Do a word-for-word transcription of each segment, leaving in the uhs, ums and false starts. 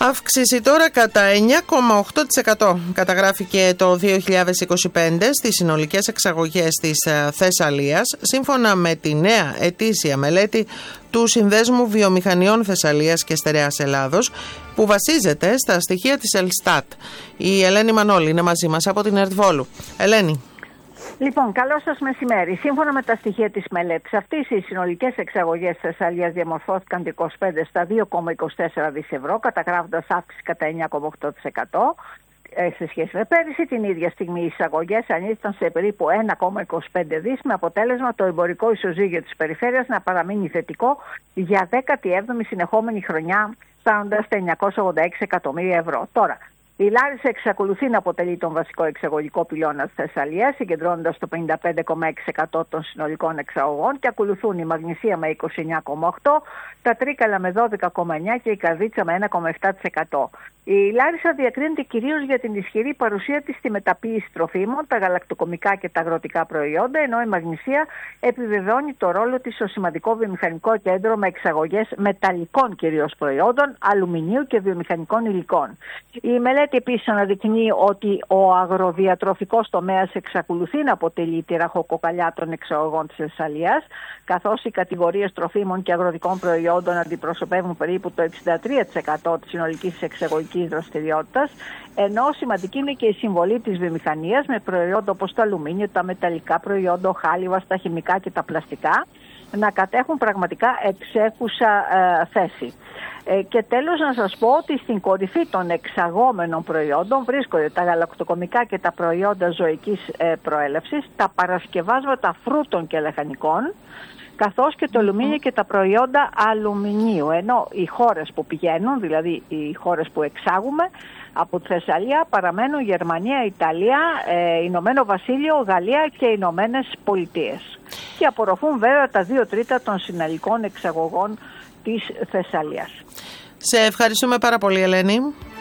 Αύξηση τώρα κατά εννιά κόμμα οκτώ τοις εκατό καταγράφηκε το δύο χιλιάδες είκοσι πέντε στις συνολικές εξαγωγές της Θεσσαλίας, σύμφωνα με τη νέα ετήσια μελέτη του Συνδέσμου Βιομηχανιών Θεσσαλίας και Στερεάς Ελλάδος, που βασίζεται στα στοιχεία της Ελστάτ. Η Ελένη Μανώλη είναι μαζί μας από την Ερτβόλου. Ελένη. Λοιπόν, καλό σας μεσημέρι. Σύμφωνα με τα στοιχεία της μελέτης αυτής, οι συνολικές εξαγωγές της Θεσσαλίας διαμορφώθηκαν το είκοσι πέντε στα δύο κόμμα είκοσι τέσσερα δισεκατομμύρια ευρώ, καταγράφοντας αύξηση κατά εννιά κόμμα οκτώ τοις εκατό σε σχέση με πέρυσι. Την ίδια στιγμή οι εισαγωγές ανήλθαν σε περίπου ένα κόμμα είκοσι πέντε δισεκατομμύρια, με αποτέλεσμα το εμπορικό ισοζύγιο της περιφέρειας να παραμείνει θετικό για δέκατη έβδομη συνεχόμενη χρονιά, φτάνοντας στα εννιακόσια ογδόντα έξι εκατομμύρια ευρώ. Τώρα, η Λάρισα εξακολουθεί να αποτελεί τον βασικό εξαγωγικό πυλώνα της Θεσσαλίας, συγκεντρώνοντας το πενήντα πέντε κόμμα έξι τοις εκατό των συνολικών εξαγωγών, και ακολουθούν η Μαγνησία με είκοσι εννιά κόμμα οκτώ τοις εκατό, τα Τρίκαλα με δώδεκα κόμμα εννιά τοις εκατό και η Καρδίτσα με ένα κόμμα επτά τοις εκατό. Η Λάρισα διακρίνεται κυρίως για την ισχυρή παρουσία της στη μεταποίηση τροφίμων, τα γαλακτοκομικά και τα αγροτικά προϊόντα, ενώ η Μαγνησία επιβεβαιώνει το ρόλο της ως σημαντικό βιομηχανικό κέντρο με εξαγωγές μεταλλικών κυρίως προϊόντων, αλουμινίου και βιομηχανικών υλικών. Η μελέτη επίσης αναδεικνύει ότι ο αγροδιατροφικός τομέας εξακολουθεί να αποτελεί τη ραχοκοκαλιά των εξαγωγών της Θεσσαλίας, καθώς οι κατηγορίες τροφίμων και αγροτικών προϊόντων αντιπροσωπεύουν περίπου το εξήντα τρία τοις εκατό της συνολικής εξαγωγικής δραστηριότητας, ενώ σημαντική είναι και η συμβολή της βιομηχανίας με προϊόντα όπως το αλουμίνιο, τα μεταλλικά προϊόντα, ο χάλιβας, τα χημικά και τα πλαστικά να κατέχουν πραγματικά εξέχουσα ε, θέση. Ε, και τέλος να σας πω ότι στην κορυφή των εξαγόμενων προϊόντων βρίσκονται τα γαλακτοκομικά και τα προϊόντα ζωικής ε, προέλευσης, τα παρασκευάσματα φρούτων και λαχανικών, καθώς και το αλουμίνιο και τα προϊόντα αλουμινίου, ενώ οι χώρες που πηγαίνουν, δηλαδή οι χώρες που εξάγουμε από τη Θεσσαλία, παραμένουν Γερμανία, Ιταλία, ε, Ηνωμένο Βασίλειο, Γαλλία και Ηνωμένες Πολιτείες, και απορροφούν βέβαια τα δύο τρίτα των συνολικών εξαγωγών της Θεσσαλίας. Σε ευχαριστούμε πάρα πολύ, Ελένη.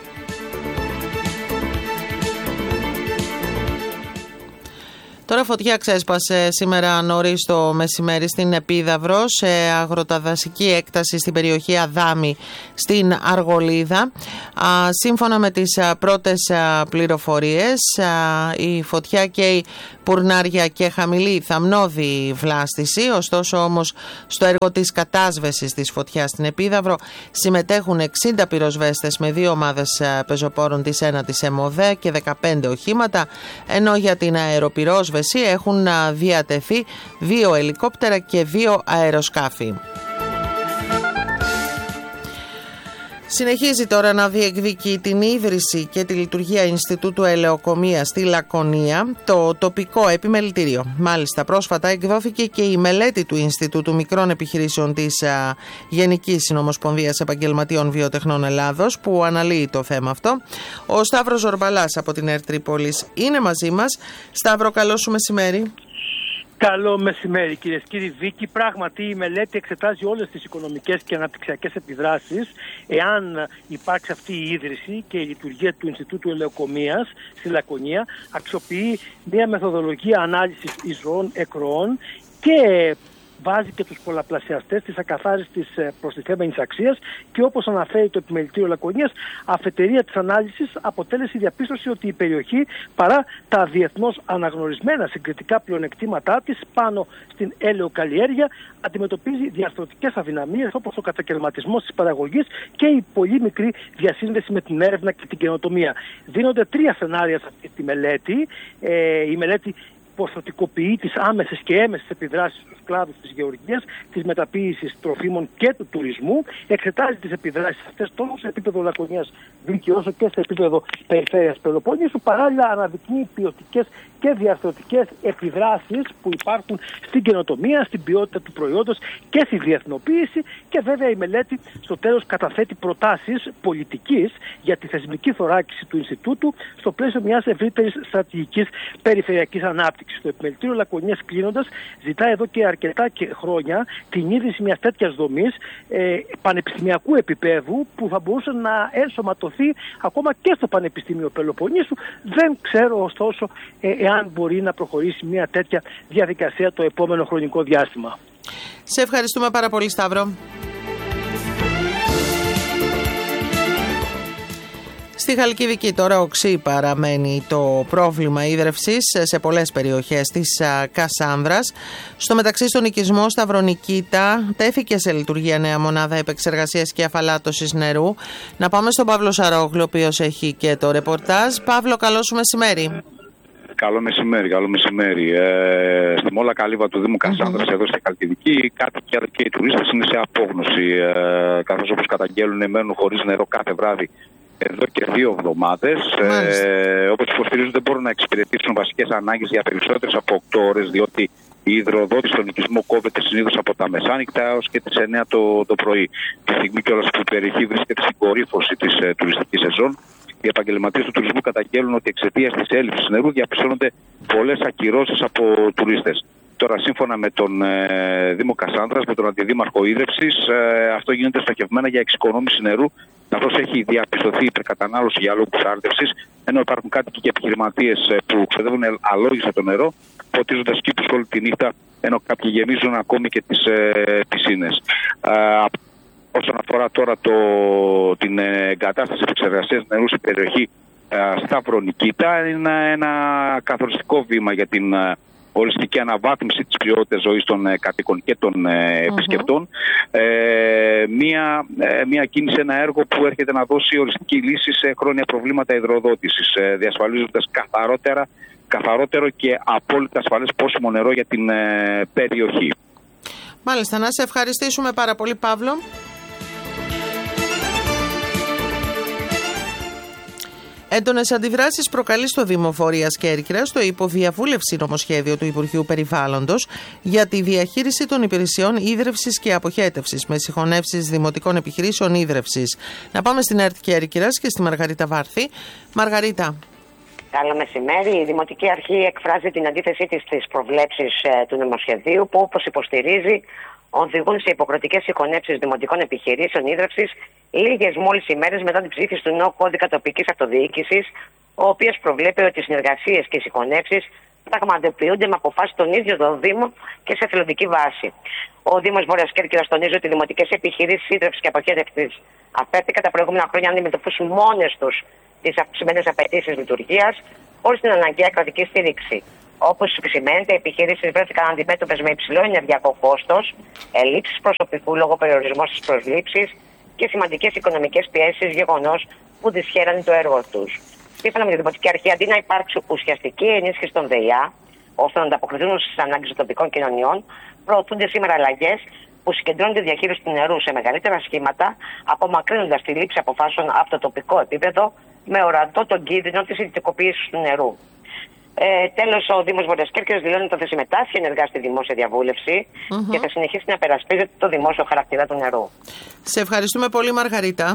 Τώρα φωτιά ξέσπασε σήμερα νωρίς το μεσημέρι στην Επίδαυρο, σε αγροταδασική έκταση στην περιοχή Αδάμη στην Αργολίδα. Σύμφωνα με τις πρώτες πληροφορίες, η φωτιά καίει πουρνάρια και χαμηλή θαμνώδη βλάστηση. Ωστόσο όμως στο έργο της κατάσβεσης της φωτιάς στην Επίδαυρο συμμετέχουν εξήντα πυροσβέστες με δύο ομάδες πεζοπόρων της ένατης ΕΜΟΔΕ και δεκαπέντε οχήματα, ενώ για την αεροπυρόσβεση έχουν διατεθεί δύο ελικόπτερα και δύο αεροσκάφη. Συνεχίζει τώρα να διεκδικεί την ίδρυση και τη λειτουργία Ινστιτούτου Ελαιοκομείας στη Λακωνία το τοπικό επιμελητήριο. Μάλιστα, πρόσφατα εκδόθηκε και η μελέτη του Ινστιτούτου Μικρών Επιχειρήσεων της α, Γενικής Συνομοσπονδίας Επαγγελματιών Βιοτεχνών Ελλάδος, που αναλύει το θέμα αυτό. Ο Σταύρος Ζορμπαλάς από την ΕΡΤ Τρίπολης είναι μαζί μας. Σταύρο, καλό σου μεσημέρι. Καλό μεσημέρι, κυρίες και κύριοι. Βίκη, πράγματι η μελέτη εξετάζει όλες τις οικονομικές και αναπτυξιακές επιδράσεις εάν υπάρξει αυτή η ίδρυση, και η λειτουργία του Ινστιτούτου Ελαιοκομείας στη Λακωνία αξιοποιεί μια μεθοδολογία ανάλυσης εισρωών εκροών και βάζει και τους πολλαπλασιαστές της ακαθάριστης προστιθέμενης αξίας, και όπως αναφέρει το Επιμελητήριο Λακωνίας, αφετηρία της ανάλυσης αποτέλεσε η διαπίστωση ότι η περιοχή, παρά τα διεθνώς αναγνωρισμένα συγκριτικά πλεονεκτήματά της πάνω στην έλαιοκαλλιέργεια, αντιμετωπίζει διαρθρωτικές αδυναμίες όπως ο κατακαιρματισμός της παραγωγής και η πολύ μικρή διασύνδεση με την έρευνα και την καινοτομία. Δίνονται τρία σενάρια σε αυτή τη μελέτη. Ε, η μελέτη ποσοτικοποιεί τις άμεσες και έμεσες επιδράσεις στους κλάδους της γεωργίας, της μεταποίησης τροφίμων και του τουρισμού. Εξετάζει τις επιδράσεις αυτές τόσο σε επίπεδο Λακωνίας Βίκη όσο και σε επίπεδο περιφέρειας Πελοπόννησου. Παράλληλα αναδεικνύει ποιοτικές και διαρθρωτικές επιδράσεις που υπάρχουν στην καινοτομία, στην ποιότητα του προϊόντος και στη διεθνοποίηση, και βέβαια η μελέτη στο τέλος καταθέτει προτάσεις πολιτικής για τη θεσμική θωράκιση του Ινστιτούτου στο πλαίσιο μιας ευρύτερης στρατηγικής περιφερειακής ανάπτυξης. Το Επιμελητήριο Λακωνίας, κλείνοντας, ζητά εδώ και αρκετά και χρόνια την ίδρυση μιας τέτοιας δομής ε, πανεπιστημιακού επίπεδου, που θα μπορούσε να ενσωματωθεί ακόμα και στο Πανεπιστήμιο Πελοποννήσου. Δεν ξέρω ωστόσο ε, εάν μπορεί να προχωρήσει μια τέτοια διαδικασία το επόμενο χρονικό διάστημα. Σε ευχαριστούμε πάρα πολύ, Σταύρο. Στη Χαλκιδική τώρα οξύ παραμένει το πρόβλημα ίδρευσης σε πολλές περιοχές της Κασάνδρας. Στο μεταξύ, στον οικισμό Σταυρονικήτα τέθηκε σε λειτουργία νέα μονάδα επεξεργασίας και αφαλάτωσης νερού. Να πάμε στον Παύλο Σαρόγλου, ο οποίος έχει και το ρεπορτάζ. Παύλο, καλό σου μεσημέρι. Καλό μεσημέρι, καλό μεσημέρι. Ε, στη Μόλα Καλύβα του Δήμου Κασάνδρας, mm-hmm. εδώ στη Χαλκιδική, οι κάτοικοι και οι τουρίστες είναι σε απόγνωση. Ε, καθώς, όπως καταγγέλνουν, μένουν χωρίς νερό κάθε βράδυ εδώ και δύο εβδομάδες. Ε, όπως υποστηρίζουν, δεν μπορούν να εξυπηρετήσουν βασικές ανάγκες για περισσότερες από οκτώ ώρες, διότι η υδροδότηση στον οικισμό κόβεται συνήθως από τα μεσάνυχτα έως και τις εννιά το, το πρωί. Τη στιγμή κιόλας που η περιοχή βρίσκεται στην κορύφωση της ε, τουριστικής σεζόν, οι επαγγελματίες του τουρισμού καταγγέλνουν ότι εξαιτίας της έλλειψης νερού διαπιστώνονται πολλές ακυρώσεις από τουρίστες. Τώρα, σύμφωνα με τον ε, Δήμο Κασάνδρας, με τον Αντιδήμαρχο Ίδρευσης, ε, αυτό γίνεται στοχευμένα για εξοικονόμηση νερού, καθώς έχει διαπιστωθεί υπερκατανάλωση για λόγους άρδευσης, ενώ υπάρχουν κάτοικοι και επιχειρηματίες ε, που ξοδεύουν αλόγιστα το νερό, ποτίζοντας κήπους όλη τη νύχτα, ενώ κάποιοι γεμίζουν ακόμη και τις ε, πισίνες. Ε, Όσον αφορά τώρα το, την εγκατάσταση επεξεργασίας νερού στην περιοχή ε, Σταυρονικήτα, είναι ένα καθοριστικό βήμα για την ε, οριστική αναβάθμιση της ποιότητας ζωής των ε, κατοίκων και των ε, επισκεπτών. Mm-hmm. Ε, μία, ε, μία κίνηση, ένα έργο που έρχεται να δώσει οριστική λύση σε χρόνια προβλήματα υδροδότησης, ε, διασφαλίζοντας καθαρότερα, καθαρότερο και απόλυτα ασφαλές πόσιμο νερό για την ε, περιοχή. Μάλιστα, να σε ευχαριστήσουμε πάρα πολύ, Παύλο. Έντονες αντιδράσεις προκαλεί στο Δήμο Βόρειας Κέρκυρας το υποδιαβούλευση νομοσχέδιο του Υπουργείου Περιβάλλοντος για τη διαχείριση των υπηρεσιών ίδρευσης και αποχέτευσης με συγχωνεύσεις δημοτικών επιχειρήσεων ίδρευσης. Να πάμε στην ΕΡΤ Κέρκυρας και στη Μαργαρίτα Βάρθη. Μαργαρίτα. Καλό μεσημέρι. Η Δημοτική Αρχή εκφράζει την αντίθεσή της στις προβλέψεις ε, του νομοσχεδίου που, όπως υποστηρίζει, οδηγούν σε υποκριτικές συγχωνεύσεις δημοτικών επιχειρήσεων ίδρευσης λίγες μόλις ημέρες μετά την ψήφιση του νέου κώδικα τοπικής αυτοδιοίκησης, ο οποίος προβλέπει ότι οι συνεργασίες και οι συγχωνεύσεις πραγματοποιούνται με αποφάσεις των ίδιων των Δήμων και σε εθελοντική βάση. Ο Δήμος Βόρειας Κέρκυρας τονίζει ότι οι δημοτικές επιχειρήσεις ίδρευσης και αποχέτευσης απέτυχαν τα προηγούμενα χρόνια να αντιμετωπίσουν μόνες τους τις αυξημένες απαιτήσεις λειτουργίας, χωρίς την αναγκαία κρατική στήριξη. Όπως επισημαίνεται, οι επιχειρήσεις βρέθηκαν αντιμέτωπες με υψηλό ενεργειακό κόστος, ελλείψεις προσωπικού λόγω περιορισμού στις προσλήψεις και σημαντικές οικονομικές πιέσεις, γεγονός που δυσχέρανε το έργο τους. Σύμφωνα με τη Δημοτική Αρχή, αντί να υπάρξει ουσιαστική ενίσχυση των ΔΕΙΑ, ώστε να ανταποκριθούν στις ανάγκες των τοπικών κοινωνιών, προωθούνται σήμερα αλλαγές που συγκεντρώνουν τη διαχείριση του νερού σε μεγαλύτερα σχήματα, απομακρύνοντας τη λήψη αποφάσεων από το τοπικό επίπεδο, με ορατό τον κίνδυνο της ιδιωτικοποίησης του νερού. Ε, τέλος, ο Δήμος Βόρειας Κέρκυρας δηλώνει ότι θα συμμετάσχει ενεργά στη δημόσια διαβούλευση mm-hmm. και θα συνεχίσει να περασπίζεται το δημόσιο χαρακτήρα του νερού. Σε ευχαριστούμε πολύ, Μαργαρίτα.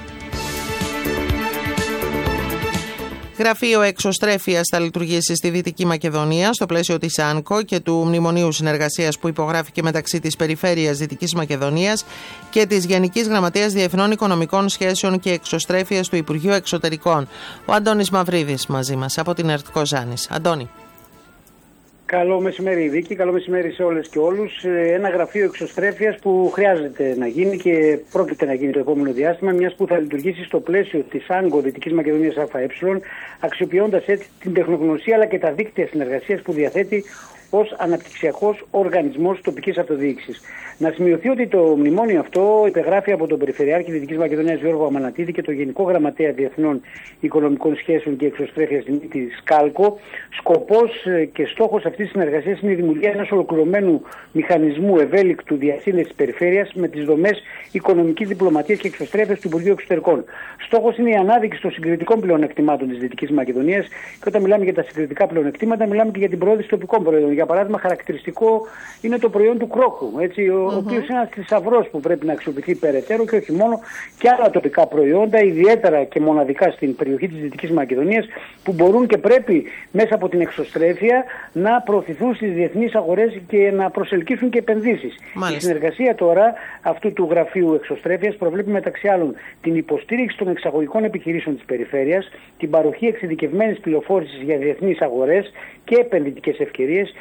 Γραφείο εξωστρέφειας θα λειτουργήσει στη Δυτική Μακεδονία στο πλαίσιο της ΑΝΚΟ και του Μνημονίου Συνεργασίας που υπογράφηκε μεταξύ της Περιφέρειας Δυτικής Μακεδονίας και της Γενικής Γραμματείας Διεθνών Οικονομικών Σχέσεων και Εξωστρέφειας του Υπουργείου Εξωτερικών. Ο Αντώνης Μαυρίδης μαζί μας από την ΕΡΤ Κοζάνης. Αντώνη. Καλό μεσημέρι, Βίκη. Καλό μεσημέρι σε όλες και όλους. Ένα γραφείο εξωστρέφειας που χρειάζεται να γίνει και πρόκειται να γίνει το επόμενο διάστημα, μιας που θα λειτουργήσει στο πλαίσιο της ΑΝΚΟ Δυτικής Μακεδονίας ΑΕ, αξιοποιώντας έτσι την τεχνογνωσία αλλά και τα δίκτυα συνεργασίας που διαθέτει ως αναπτυξιακός οργανισμός τοπικής αυτοδιοίκησης. Να σημειωθεί ότι το μνημόνιο αυτό υπεγράφει από τον Περιφερειάρχη Δυτικής Μακεδονίας Γιώργο Αμανατίδη και τον Γενικό Γραμματέα Διεθνών Οικονομικών Σχέσεων και Εξωστρέφειας Δημήτρη Σκάλκο. Σκοπός και στόχος αυτής της συνεργασίας είναι η δημιουργία ενός ολοκληρωμένου μηχανισμού ευέλικτου διασύνδεσης της περιφέρειας με τις δομές οικονομικής διπλωματίας και εξωστρέφειας του Υπουργείου Εξωτερικών. Στόχος είναι η ανάδειξη των συγκριτικών πλεονεκτημάτων της Δυτικής Μακεδονίας και όταν μιλάμε για τα συγκριτικά πλεονεκτήματα, μιλάμε και για την προώθηση τοπικών προϊόντων. Για παράδειγμα, χαρακτηριστικό είναι το προϊόν του κρόκου, έτσι, ο mm-hmm. οποίος είναι ένας θησαυρός που πρέπει να αξιοποιηθεί περαιτέρω και όχι μόνο, και άλλα τοπικά προϊόντα, ιδιαίτερα και μοναδικά στην περιοχή της Δυτικής Μακεδονίας, που μπορούν και πρέπει μέσα από την εξωστρέφεια να προωθηθούν στις διεθνείς αγορές και να προσελκύσουν και επενδύσεις. Η συνεργασία τώρα αυτού του γραφείου εξωστρέφειας προβλέπει μεταξύ άλλων την υποστήριξη των εξαγωγικών επιχειρήσεων της περιφέρειας, την παροχή εξειδικευμένης πληροφόρησης για διεθνείς αγορές και επενδυτικές ευκαιρίες,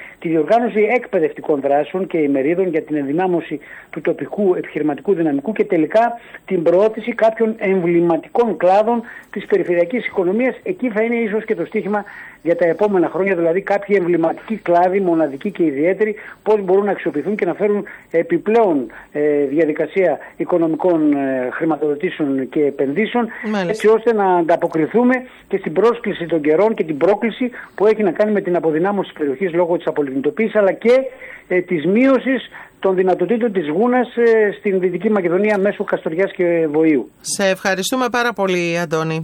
τη διοργάνωση εκπαιδευτικών δράσεων και ημερίδων για την ενδυνάμωση του τοπικού επιχειρηματικού δυναμικού και τελικά την προώθηση κάποιων εμβληματικών κλάδων της περιφερειακής οικονομίας. Εκεί θα είναι ίσως και το στίχημα για τα επόμενα χρόνια, δηλαδή κάποιοι εμβληματικοί κλάδοι, μοναδικοί και ιδιαίτεροι, πώς μπορούν να αξιοποιηθούν και να φέρουν επιπλέον ε, διαδικασία οικονομικών ε, χρηματοδοτήσεων και επενδύσεων, μάλιστα, έτσι ώστε να ανταποκριθούμε και στην πρόσκληση των καιρών και την πρόκληση που έχει να κάνει με την αποδυνάμωση της περιοχής λόγω της απολιγνητοποίησης, αλλά και ε, της μείωσης των δυνατοτήτων της γούνας ε, στην Δυτική Μακεδονία μέσω Καστοριάς και Βοήου. Σε ευχαριστούμε πάρα πολύ, Αντώνη.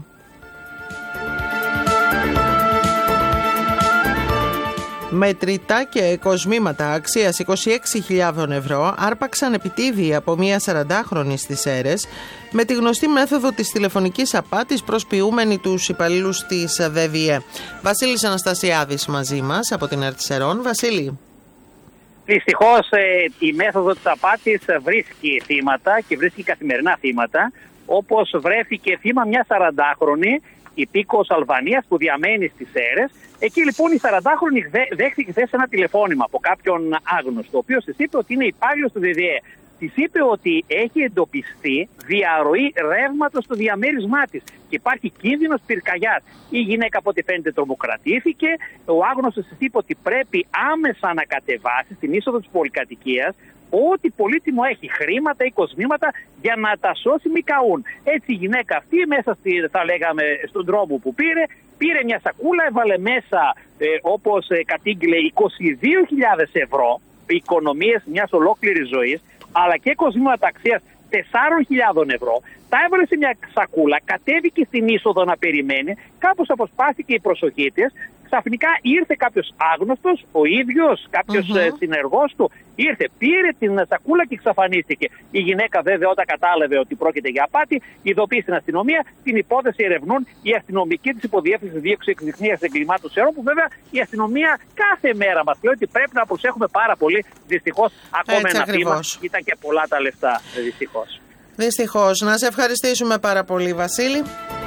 Μετρητά και κοσμήματα αξίας είκοσι έξι χιλιάδες ευρώ άρπαξαν επιτίδη από μία σαραντάχρονη στις Σέρρες με τη γνωστή μέθοδο της τηλεφωνικής απάτης προσποιούμενη τους υπαλλήλους της ΔΕΔΙΕ. Βασίλης Αναστασιάδης μαζί μας από την ΕΡΤ Σερών. Βασίλη. Δυστυχώς η μέθοδο της απάτης βρίσκει θύματα και βρίσκει καθημερινά θύματα, όπως βρέθηκε θύμα μια σαραντάχρονη υπήκοος Αλβανίας που διαμένει στις Σέρρες. Εκεί λοιπόν η σαραντάχρονη δέχτηκε χθες ένα τηλεφώνημα από κάποιον άγνωστο, ο οποίος της είπε ότι είναι υπάλληλος του ΔΕΔΙΕ. Της είπε ότι έχει εντοπιστεί διαρροή ρεύματος στο διαμέρισμά της και υπάρχει κίνδυνος πυρκαγιάς. Η γυναίκα από ό,τι φαίνεται τρομοκρατήθηκε. Ο άγνωστος της είπε ότι πρέπει άμεσα να κατεβάσει στην είσοδο της πολυκατοικίας ό,τι πολύτιμο έχει, χρήματα ή κοσμήματα, για να τα σώσει μη καούν. Έτσι η γυναίκα αυτή μέσα στη, θα λέγαμε, στον δρόμο που πήρε, πήρε μια σακούλα, έβαλε μέσα ε, όπως ε, κατήγγειλε είκοσι δύο χιλιάδες ευρώ, οικονομίες μιας ολόκληρης ζωής, αλλά και κοσμήματα αξίας τεσσάρων χιλιάδων ευρώ. Τα έβαλε σε μια σακούλα, κατέβηκε στην είσοδο να περιμένει, κάπως αποσπάστηκε η προσοχή της. Ξαφνικά ήρθε κάποιος άγνωστος, ο ίδιος, κάποιος mm-hmm. συνεργός του, ήρθε, πήρε την σακούλα και εξαφανίστηκε. Η γυναίκα βέβαια όταν κατάλαβε ότι πρόκειται για απάτη, ειδοποίησε την αστυνομία, την υπόθεση ερευνούν οι αστυνομικοί της υποδιεύθυνσης δίωξης εκδικνύας εγκλημάτων Σερών, που βέβαια η αστυνομία κάθε μέρα μας λέει ότι πρέπει να προσέχουμε πάρα πολύ. Δυστυχώς ακόμα ένα θύμα, ήταν και πολλά τα λεφτά, δυστυχώς. Δυστυχώς. Να σε ευχαριστήσουμε πάρα πολύ, Βασίλη.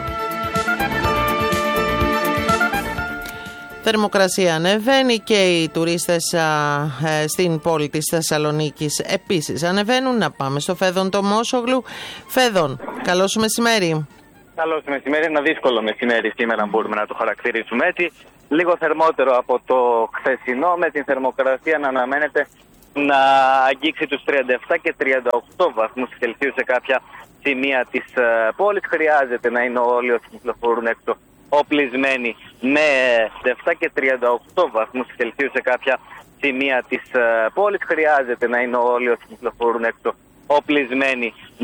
Θερμοκρασία ανεβαίνει και οι τουρίστες α, ε, στην πόλη της Θεσσαλονίκης επίσης ανεβαίνουν. Να πάμε στο Φέδων Τομόσογλου. Φέδων, καλό σου μεσημέρι. Καλό σου μεσημέρι, ένα δύσκολο μεσημέρι σήμερα μπορούμε να το χαρακτηρίσουμε έτσι. Λίγο θερμότερο από το χθεσινό, με την θερμοκρασία να αναμένεται να αγγίξει τους τριάντα επτά και τριάντα οκτώ βαθμούς Κελσίου σε κάποια σημεία της uh, πόλης. Χρειάζεται να είναι όλοι όσοι κυκλοφορούν έξω οπλισμένοι με επτά και τριάντα οκτώ βαθμούς Κελσίου σε κάποια σημεία της uh, πόλης. Χρειάζεται να είναι όλοι όσοι κυκλοφορούν έξω οπλισμένοι